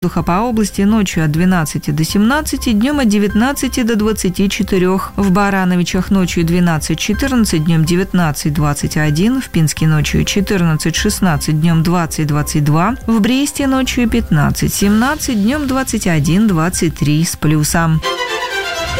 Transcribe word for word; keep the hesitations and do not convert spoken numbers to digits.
Воздуха по области ночью от двенадцати до семнадцати, днем от девятнадцати до двадцати четырёх. В Барановичах ночью двенадцать-четырнадцать, днем девятнадцать-двадцать один. В Пинске ночью четырнадцать-шестнадцать, днем двадцать-двадцать два. В Бресте ночью пятнадцать-семнадцать, днем двадцать один-двадцать три с плюсом.